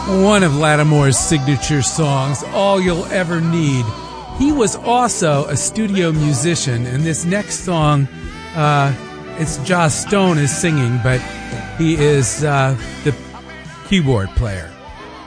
One of Lattimore's signature songs, All You'll Ever Need. He was also a studio musician, and this next song, it's Joss Stone is singing, but he is the keyboard player.